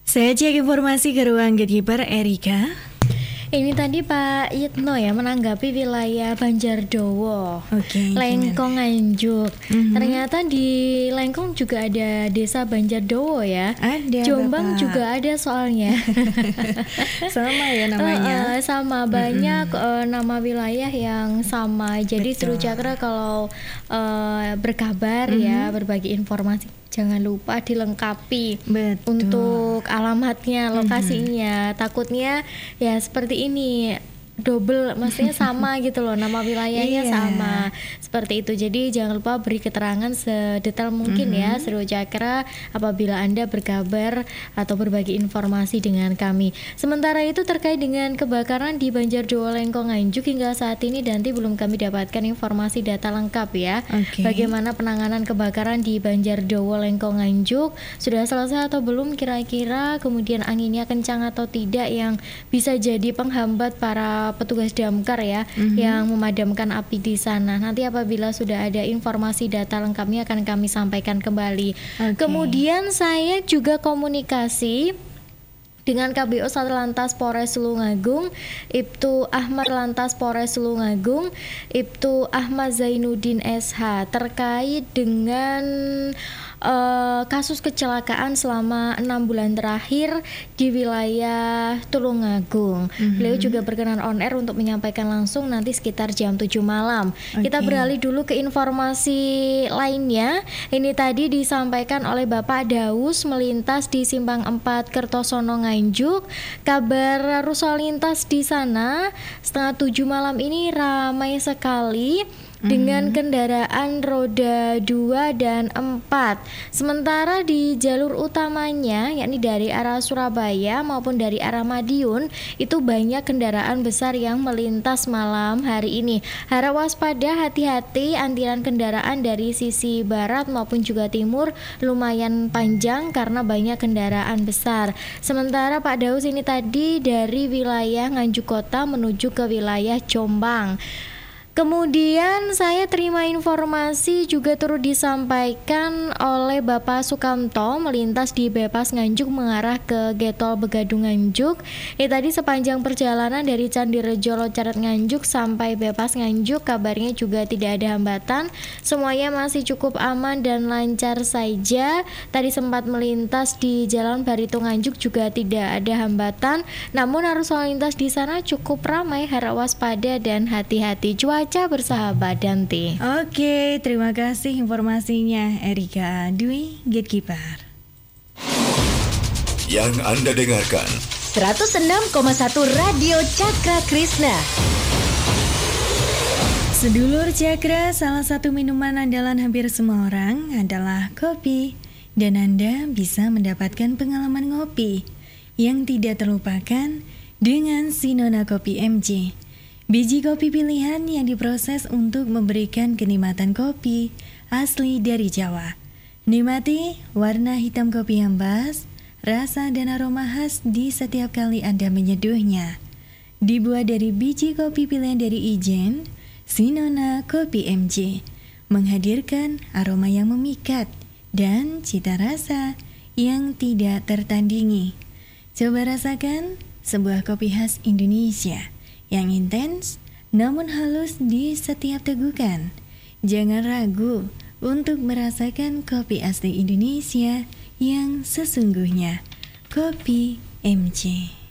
Saya cek informasi ke ruang Gatekeeper Erika. Ini tadi Pak Yitno ya menanggapi wilayah Banjardowo, Lengkong Nganjuk. Ternyata di Lengkong juga ada desa Banjardowo ya. Ada. Jombang Bapak. juga ada soalnya. Sama ya namanya. Sama banyak nama wilayah yang sama. Jadi Betul. Seru Cakra kalau berkabar ya, berbagi informasi, jangan lupa dilengkapi. Betul. Untuk alamatnya, lokasinya. Takutnya ya seperti ini double, maksudnya sama gitu loh, nama wilayahnya Iya. sama seperti itu. Jadi jangan lupa beri keterangan sedetail mungkin ya Seru Cakra apabila Anda berkabar atau berbagi informasi dengan kami. Sementara itu terkait dengan kebakaran di Banjardowo Lengkong Nganjuk, hingga saat ini Danti belum kami dapatkan informasi data lengkap ya. Oke. Bagaimana penanganan kebakaran di Banjardowo Lengkong Nganjuk, sudah selesai atau belum kira-kira, kemudian anginnya kencang atau tidak yang bisa jadi penghambat para petugas damkar ya yang memadamkan api di sana. Nanti apabila sudah ada informasi data lengkapnya akan kami sampaikan kembali. Oke. Kemudian saya juga komunikasi dengan KBO Satlantas Polres Tulungagung, Ibtu Ahmad Lantas Polres Tulungagung, Ibtu Ahmad Zainuddin SH terkait dengan kasus kecelakaan selama 6 bulan terakhir di wilayah Tulungagung. Beliau juga berkenan on air untuk menyampaikan langsung nanti sekitar jam 7 malam. Kita beralih dulu ke informasi lainnya. Ini tadi disampaikan oleh Bapak Daus melintas di Simpang 4 Kertosono Nganjuk. Kabar arus lalu lintas di sana setengah 7 malam ini ramai sekali dengan kendaraan roda 2 dan 4. Sementara di jalur utamanya, yakni dari arah Surabaya maupun dari arah Madiun, itu banyak kendaraan besar yang melintas malam hari ini. Harap waspada, hati-hati, antrian kendaraan dari sisi barat maupun juga timur lumayan panjang karena banyak kendaraan besar. Sementara Pak Daus ini tadi dari wilayah Nganjuk Kota menuju ke wilayah Jombang. Kemudian saya terima informasi juga turut disampaikan oleh Bapak Sukamto melintas di Bypass Nganjuk mengarah ke Getol Begadung Nganjuk. Tadi sepanjang perjalanan dari Candirejo Locaret Nganjuk sampai Bypass Nganjuk kabarnya juga tidak ada hambatan. Semuanya masih cukup aman dan lancar saja. Tadi sempat melintas di Jalan Barito Nganjuk juga tidak ada hambatan. Namun arus lalu lintas di sana cukup ramai, harap waspada dan hati-hati. Cuaca bersahabat Danti. Oke, terima kasih informasinya Erika Dwi Gatekeeper. Yang Anda dengarkan 106,1 Radio Cakra Krishna. Sedulur Cakra, salah satu minuman andalan hampir semua orang adalah kopi. Dan Anda bisa mendapatkan pengalaman ngopi yang tidak terlupakan dengan Sinona Kopi MJ. Biji kopi pilihan yang diproses untuk memberikan kenikmatan kopi asli dari Jawa. Nikmati warna hitam kopi yang pas, rasa dan aroma khas di setiap kali Anda menyeduhnya. Dibuat dari biji kopi pilihan dari Ijen, Sinona Kopi MJ menghadirkan aroma yang memikat dan cita rasa yang tidak tertandingi. Coba rasakan sebuah kopi khas Indonesia yang intens namun halus di setiap tegukan. Jangan ragu untuk merasakan kopi asli Indonesia yang sesungguhnya. Kopi MJ.